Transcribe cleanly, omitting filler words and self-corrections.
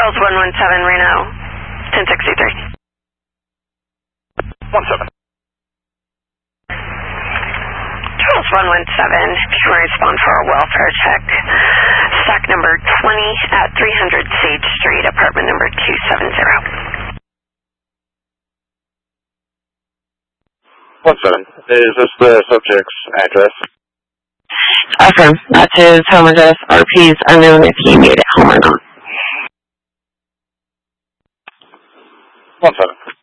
Charles 117 Reno, 1063. 17. Charles 117, if you want to respond for a welfare check, stock number 20 at 300 Sage Street, apartment number 270. 17. Is this the subject's address? Affirm. That's his home address. RP's unknown if he made it home or not. 17.